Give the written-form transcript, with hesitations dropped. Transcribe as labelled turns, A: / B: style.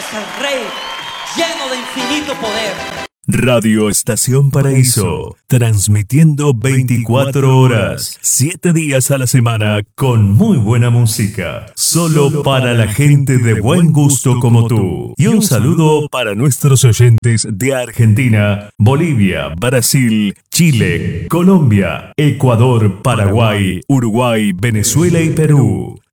A: al Rey, lleno de infinito poder.
B: Radio Estación Paraíso, transmitiendo 24 horas, 7 días a la semana, con muy buena música, solo para la gente de buen gusto como tú. Y un saludo para nuestros oyentes de Argentina, Bolivia, Brasil, Chile, Colombia, Ecuador, Paraguay, Uruguay, Venezuela y Perú.